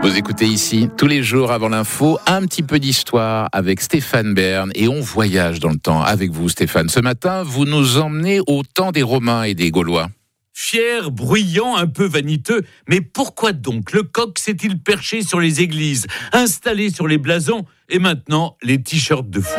Vous écoutez ici, tous les jours avant l'info, un petit peu d'histoire avec Stéphane Bern et on voyage dans le temps avec vous Stéphane. Ce matin, vous nous emmenez au temps des Romains et des Gaulois. Fier, bruyant, un peu vaniteux, mais pourquoi donc le coq s'est-il perché sur les églises, installé sur les blasons et maintenant les t-shirts de foot ?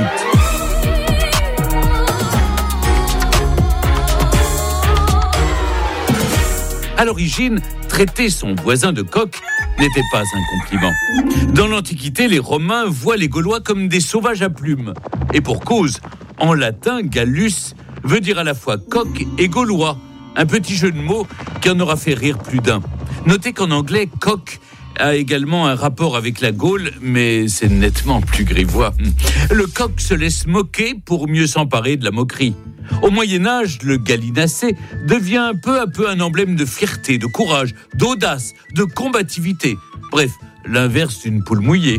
À l'origine, traiter son voisin de coq n'était pas un compliment. Dans l'Antiquité, les Romains voient les Gaulois comme des sauvages à plumes. Et pour cause, en latin, Gallus veut dire à la fois coq et gaulois. Un petit jeu de mots qui en aura fait rire plus d'un. Notez qu'en anglais, coq a également un rapport avec la Gaule, mais c'est nettement plus grivois. Le coq se laisse moquer pour mieux s'emparer de la moquerie. Au Moyen-Âge, le gallinacé devient peu à peu un emblème de fierté, de courage, d'audace, de combativité. Bref, l'inverse d'une poule mouillée.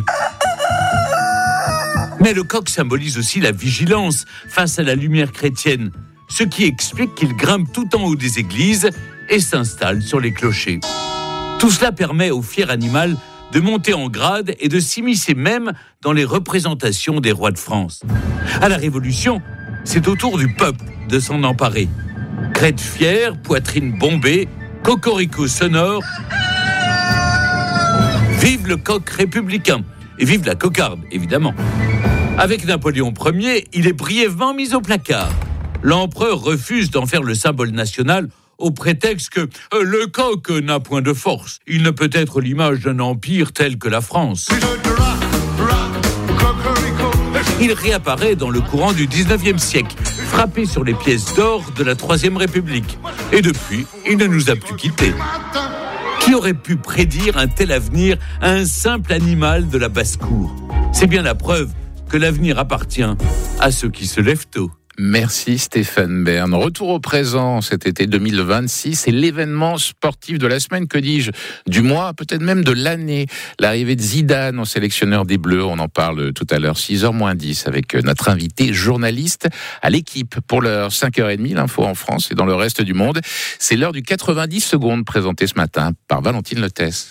Mais le coq symbolise aussi la vigilance face à la lumière chrétienne, ce qui explique qu'il grimpe tout en haut des églises et s'installe sur les clochers. Tout cela permet au fier animal de monter en grade et de s'immiscer même dans les représentations des rois de France. À la Révolution, c'est au tour du peuple de s'en emparer. Crête fière, poitrine bombée, cocorico sonore. Vive le coq républicain et vive la cocarde, évidemment. Avec Napoléon Ier, il est brièvement mis au placard. L'empereur refuse d'en faire le symbole national au prétexte que le coq n'a point de force. Il ne peut être l'image d'un empire tel que la France. Il réapparaît dans le courant du 19e siècle, frappé sur les pièces d'or de la Troisième République. Et depuis, il ne nous a plus quittés. Qui aurait pu prédire un tel avenir à un simple animal de la basse-cour ? C'est bien la preuve que l'avenir appartient à ceux qui se lèvent tôt. Merci Stéphane Bern. Retour au présent cet été 2026, c'est l'événement sportif de la semaine, que dis-je, du mois, peut-être même de l'année. L'arrivée de Zidane en sélectionneur des Bleus, on en parle tout à l'heure, 6h-10 avec notre invité journaliste à l'équipe pour l'heure 5h30, l'info en France et dans le reste du monde. C'est l'heure du 90 secondes présenté ce matin par Valentine Lethès.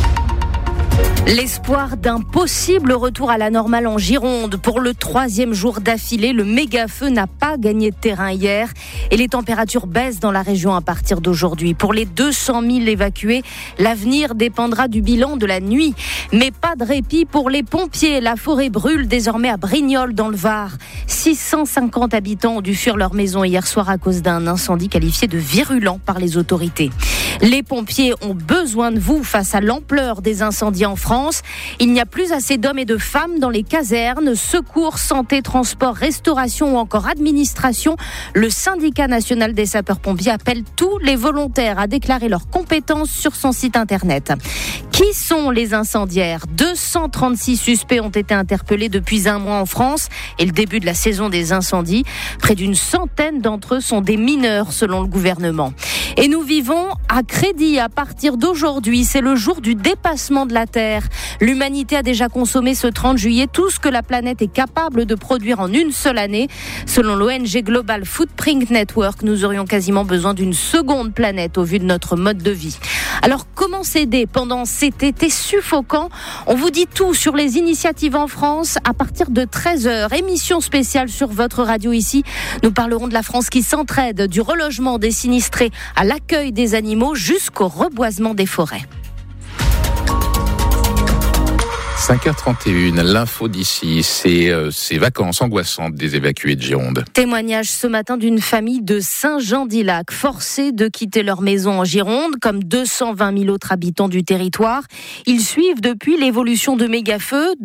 L'espoir d'un possible retour à la normale en Gironde. Pour le 3e jour d'affilée, le méga-feu n'a pas gagné de terrain hier et les températures baissent dans la région à partir d'aujourd'hui. Pour les 200 000 évacués, l'avenir dépendra du bilan de la nuit. Mais pas de répit pour les pompiers. La forêt brûle désormais à Brignoles dans le Var. 650 habitants ont dû fuir leur maison hier soir à cause d'un incendie qualifié de virulent par les autorités. Les pompiers ont besoin de vous face à l'ampleur des incendies en France. Il n'y a plus assez d'hommes et de femmes dans les casernes. Secours, santé, transport, restauration ou encore administration. Le syndicat national des sapeurs-pompiers appelle tous les volontaires à déclarer leurs compétences sur son site internet. Qui sont les incendiaires ? 236 suspects ont été interpellés depuis un mois en France et le début de la saison des incendies. Près d'une centaine d'entre eux sont des mineurs selon le gouvernement. Et nous vivons à crédit à partir d'aujourd'hui. C'est le jour du dépassement de la Terre. L'humanité a déjà consommé ce 30 juillet tout ce que la planète est capable de produire en une seule année. Selon l'ONG Global Footprint Network, nous aurions quasiment besoin d'une seconde planète au vu de notre mode de vie. Alors comment s'aider pendant cet été suffocant ? On vous dit tout sur les initiatives en France à partir de 13h. Émission spéciale sur votre radio ici. Nous parlerons de la France qui s'entraide, du relogement des sinistrés à l'accueil des animaux jusqu'au reboisement des forêts. 5h31, l'info d'ici, c'est ces vacances angoissantes des évacués de Gironde. Témoignage ce matin d'une famille de Saint-Jean-d'Illac, forcée de quitter leur maison en Gironde, comme 220 000 autres habitants du territoire. Ils suivent depuis l'évolution de méga-feux